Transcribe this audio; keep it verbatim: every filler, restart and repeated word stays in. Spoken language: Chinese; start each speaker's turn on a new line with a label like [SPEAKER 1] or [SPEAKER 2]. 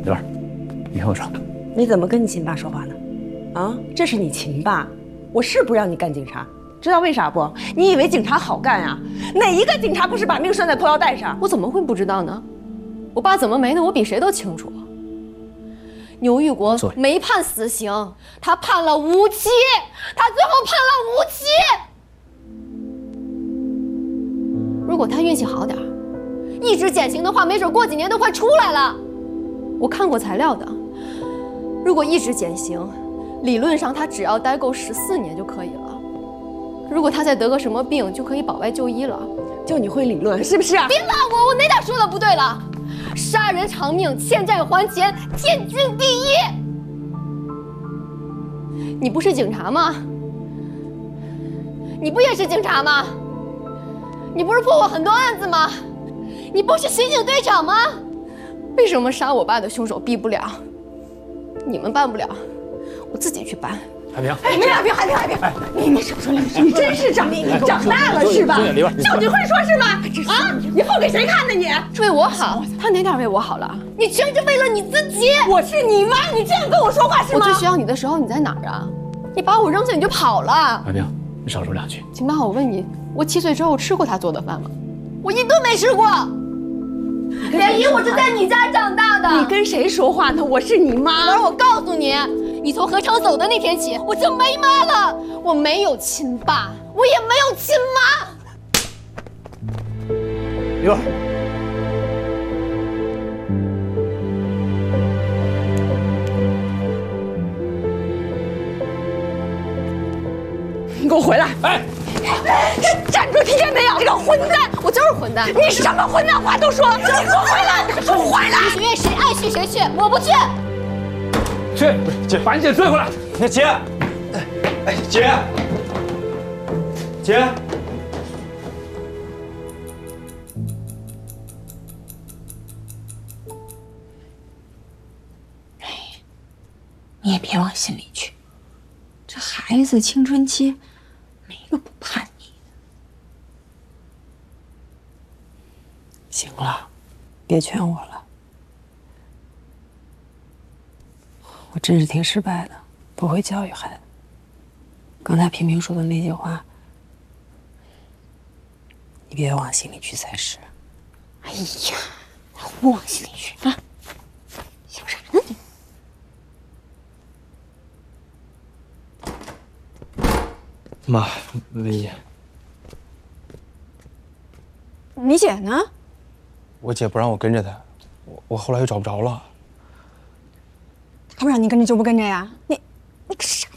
[SPEAKER 1] 刘儿，你听我说，
[SPEAKER 2] 你怎么跟你亲爸说话呢？啊，这是你亲爸，我是不让你干警察，知道为啥不？你以为警察好干啊？哪一个警察不是把命拴在裤腰带上？
[SPEAKER 3] 我怎么会不知道呢？我爸怎么没的，我比谁都清楚。牛玉国没判死刑，他判了无期，他最后判了无期。如果他运气好点，一直减刑的话，没准过几年都快出来了。我看过材料的，如果一直减刑，理论上他只要待够十四年就可以了。如果他再得个什么病，就可以保外就医了。
[SPEAKER 2] 就你会理论是不是啊？
[SPEAKER 3] 别骂我，我哪点说的不对了？杀人偿命，欠债还钱，天经地义。你不是警察吗？你不也是警察吗？你不是破过很多案子吗？你不是刑警队长吗？为什么杀我爸的凶手毙不了？你们办不了，我自己去办。
[SPEAKER 1] 海平，
[SPEAKER 2] 哎，没海平，海平，海平，哎，你你少说两句，你真是长你你长大了是吧？就你会说是吗？啊，你付给谁看呢你？
[SPEAKER 3] 为我好，他哪点为我好了？你全是为了你自己。
[SPEAKER 2] 我是你妈，你这样跟我说话是吗？
[SPEAKER 3] 我最需要你的时候你在哪儿啊？你把我扔下你就跑了。
[SPEAKER 1] 海平，你少说两句。
[SPEAKER 3] 秦爸，我问你，我七岁之后吃过他做的饭吗？我一顿没吃过。连姨，我是在你家长大的。
[SPEAKER 2] 你跟谁说话呢？我是你妈。
[SPEAKER 3] 而我告诉你，你从何城走的那天起，我就没妈了。我没有亲爸，我也没有亲妈。
[SPEAKER 1] 刘儿，
[SPEAKER 2] 你给我回来！
[SPEAKER 1] 哎，
[SPEAKER 2] 站住！听见没有？这个混蛋！
[SPEAKER 3] 我就是混蛋。
[SPEAKER 2] 你什么混蛋话都说！你给我回来！你给我回来！
[SPEAKER 3] 医学院谁爱去谁去，我不去。
[SPEAKER 1] 去，姐，把你姐追回来。
[SPEAKER 4] 那姐，哎，姐，姐，
[SPEAKER 5] 你也别往心里去，这孩子青春期，没个不叛逆的。行了，别劝我了，我真是挺失败的，不会教育孩子。刚才平平说的那句话，你别往心里去才是。哎呀，不往心里去啊！想啥呢你？
[SPEAKER 4] 妈，文姨，
[SPEAKER 5] 你姐呢？
[SPEAKER 4] 我姐不让我跟着她，我我后来又找不着了。
[SPEAKER 5] 她不让你跟着就不跟着呀？你你个傻